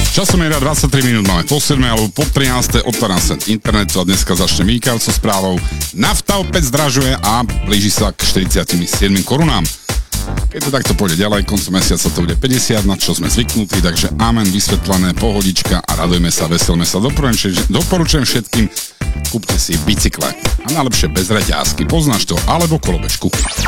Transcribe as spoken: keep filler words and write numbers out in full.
Časomiera dvadsaťtri minút, máme po siedmej alebo po trinástej, otváram sa internetu a dneska začne vynikajúcou správou. Nafta opäť zdražuje a blíži sa k štyridsiatim siedmim korunám. Keď to takto pôjde ďalej, koncom mesiaca to bude päťdesiat, na čo sme zvyknutí, takže amen, vysvetlené, pohodička a radujme sa, veselme sa. Doporučujem, doporučujem všetkým, kúpte si bicykle a najlepšie bez reťazky, poznáš to, alebo kolobežku.